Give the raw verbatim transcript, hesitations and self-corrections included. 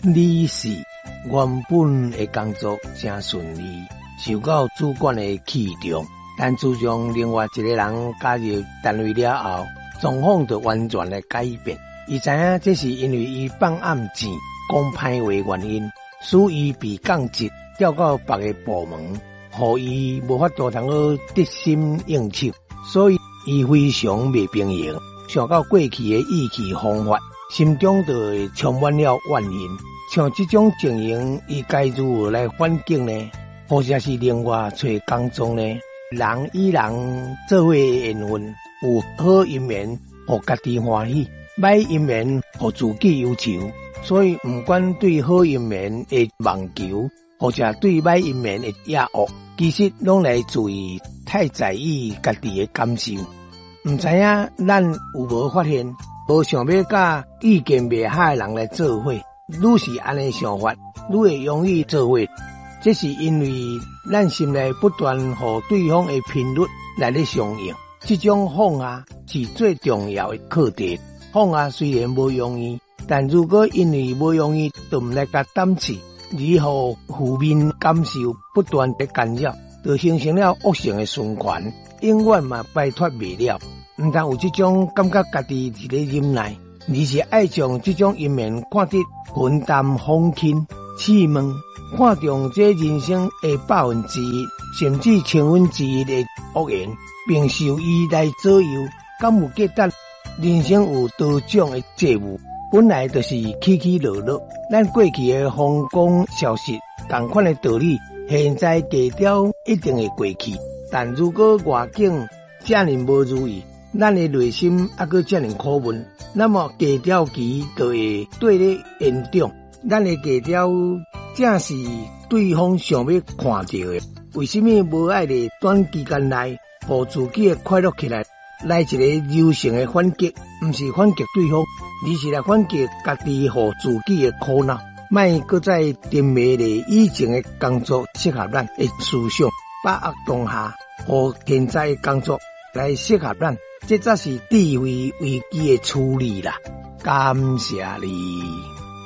你是原本的工作真顺利，受到主管的器重，但自从另外一个人加入单位了后，状况就完全的改变。伊知影这是因为伊放暗钱、讲歹话原因，使伊被降职，调到别个部门，互伊无法度通好得心应手，所以伊非常袂平衡，想到过去的意气风发，心中就会充满了怨恨。像这种情形，伊该如何来反击呢？或者是另外找工作呢？人与人做伙的缘分，有好一面，互家己欢喜；歹一面，互自己忧愁。所以，不管对好一面的妄求，或者对歹一面的野恶，其实拢来自于太在意家己的感受。唔知影咱有无发现，无想要甲意见袂合的人来做伙，愈是安尼想法，愈会容易做伙。这是因为咱心内不断和对方的频率来咧相应，这种放下是最重要的课题。放下虽然无容易，但如果因为无容易，就唔来甲胆识，而后负面感受不断的干扰，就形成了恶性的循环，永远嘛摆脱袂了。唔但有这种感觉家己伫咧忍耐，而是爱将这种一面看得云淡风轻，试问看中这人生的百分之一，甚至千分之一的恶缘，并受伊来左右，敢有价值？人生有多种的债务，本来就是起起落落，咱过去的风光消失，同款的道理，现在低调一定会过去。但如果外境这样无如意，咱的内心还阁这样苦闷，那么低调期就会对咧延长。咱的低调正是对方想要看到的。为什么无爱在短期间内，互自己的快乐起来？来一个柔性的反击，不是反击对方，而是来反击家己和自己的苦恼。莫搁再沉迷咧以前的工作适合咱的思想，把握当下，和现在的工作来适合咱，这才是智慧危机的处理啦。感谢你。